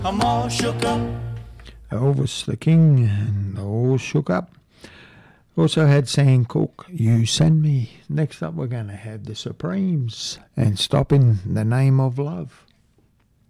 I'm all shook up. Elvis the King and All Shook Up. Also had Sam Cooke, You Send Me. Next up we're going to have the Supremes and Stop in the Name of Love.